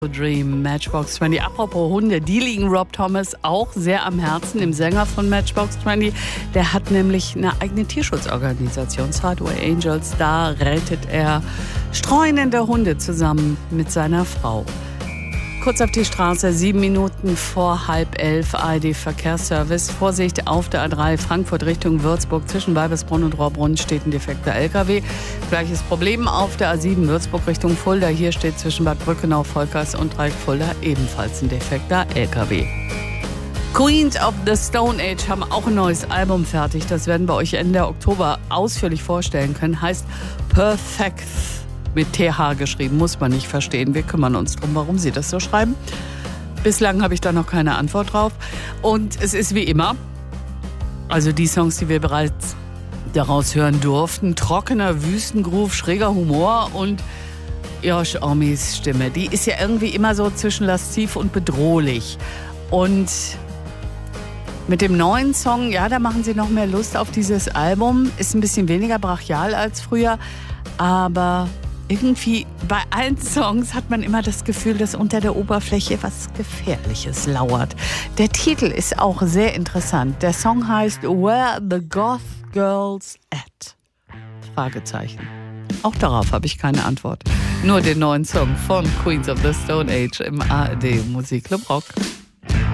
Dream, Matchbox 20. Apropos Hunde, die liegen Rob Thomas auch sehr am Herzen, dem Sänger von Matchbox 20. Der hat nämlich eine eigene Tierschutzorganisation, Sideway Angels. Da rettet er streunende Hunde zusammen mit seiner Frau. Kurz auf die Straße, 7 Minuten vor 10:30, ARD-Verkehrsservice. Vorsicht auf der A3 Frankfurt Richtung Würzburg. Zwischen Weibelsbrunn und Rohrbrunn steht ein defekter LKW. Gleiches Problem auf der A7 Würzburg Richtung Fulda. Hier steht zwischen Bad Brückenau, Volkers und Dreieck-Fulda ebenfalls ein defekter LKW. Queens of the Stone Age haben auch ein neues Album fertig. Das werden wir euch Ende Oktober ausführlich vorstellen können. Heißt Perfect. Mit TH geschrieben, muss man nicht verstehen. Wir kümmern uns darum, warum sie das so schreiben. Bislang habe ich da noch keine Antwort drauf. Und es ist wie immer, also die Songs, die wir bereits daraus hören durften, trockener Wüstengroove, schräger Humor und Josh Hommes Stimme. Die ist ja irgendwie immer so zwischen lasziv und bedrohlich. Und mit dem neuen Song, ja, da machen sie noch mehr Lust auf dieses Album. Ist ein bisschen weniger brachial als früher, aber irgendwie bei allen Songs hat man immer das Gefühl, dass unter der Oberfläche was Gefährliches lauert. Der Titel ist auch sehr interessant. Der Song heißt Where the Goth Girls At? Fragezeichen. Auch darauf habe ich keine Antwort. Nur den neuen Song von Queens of the Stone Age im ARD Musikclub Rock.